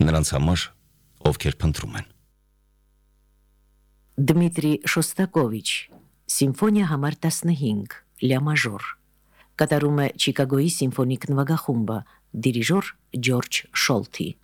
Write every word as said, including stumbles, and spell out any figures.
նրանց համար, ովքեր փնտրում են։ Դմիտրի Շոստակովիչ, Սիմֆոնիա համար տասնհինգ, Լյա մաժոր, կատարում է Չիկագոյի սիմֆոնիկ նվագախումբը, դիրիժոր Ջորջ Շոլթի։